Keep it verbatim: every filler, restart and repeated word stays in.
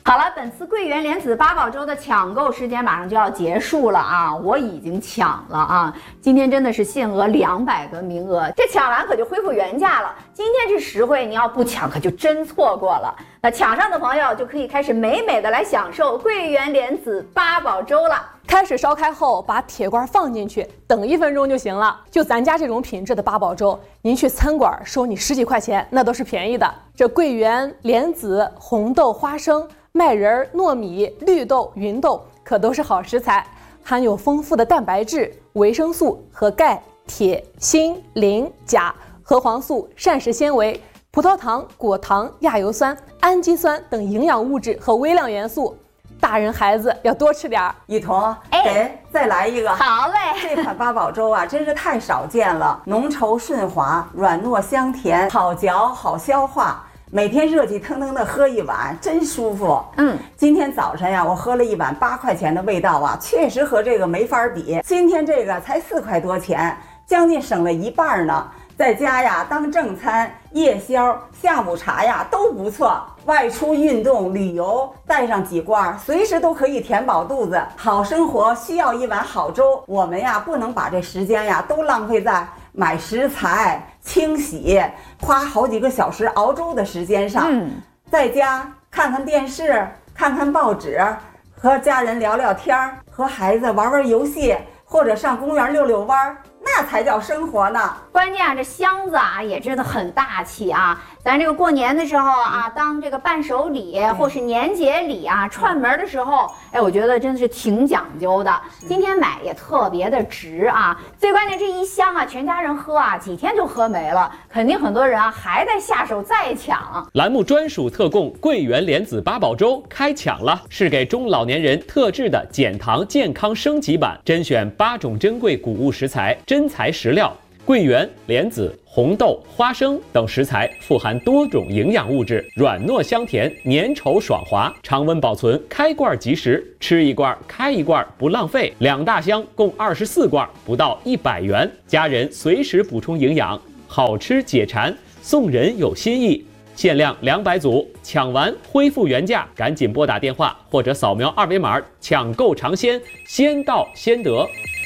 好了，本次桂圆莲子八宝粥的抢购时间马上就要结束了啊！我已经抢了啊！今天真的是限额两百个名额，这抢完可就恢复原价了。今天这实惠，你要不抢可就真错过了。那抢上的朋友就可以开始美美的来享受桂圆莲子八宝粥了。 开水烧开后，把铁罐放进去，等一分钟就行了。就咱家这种品质的八宝粥，您去餐馆收你十几块钱，那都是便宜的。这桂圆、莲子、红豆、花生、麦仁、糯米、绿豆、芸豆可都是好食材，含有丰富的蛋白质、维生素和钙、铁、锌、磷、钾、核黄素、膳食纤维、葡萄糖、果糖、亚油酸、氨基酸等营养物质和微量元素。大人孩子要多吃点儿。 一彤，哎，再来一个。 好嘞， 这款八宝粥啊，真是太少见了，浓稠顺滑，软糯香甜，好嚼好消化。每天热气腾腾的喝一碗，真舒服。嗯，今天早晨呀，我喝了一碗八块钱的，味道啊，确实和这个没法比。今天这个才四块多钱，将近省了一半呢。在家呀，当正餐、夜宵、下午茶呀都不错。外出运动、旅游，带上几罐，随时都可以填饱肚子。好生活需要一碗好粥，我们呀不能把这时间呀都浪费在买食材、清洗、花好几个小时熬粥的时间上。嗯，在家看看电视，看看报纸，和家人聊聊天，和孩子玩玩游戏，或者上公园溜溜弯，那才叫生活呢。 关键啊，这箱子啊也真的很大气啊！咱这个过年的时候啊，当这个伴手礼或是年节礼啊，串门的时候，哎，我觉得真的是挺讲究的。今天买也特别的值啊！最关键这一箱啊，全家人喝啊，几天就喝没了，肯定很多人啊还在下手再抢。 栏目专属特供桂圆莲子八宝粥开抢了，是给中老年人特制的减糖健康升级版，甄选八种珍贵谷物食材，真材实料。桂圆、莲子、红豆、花生等食材富含多种营养物质，软糯香甜，粘稠爽滑，常温保存，开罐即食，吃一罐开一罐不浪费。两大箱共二十四罐，不到一百元，家人随时补充营养，好吃解馋，送人有新意。限量两百组，抢完恢复原价，赶紧拨打电话或者扫描二维码抢购尝鲜，先到先得。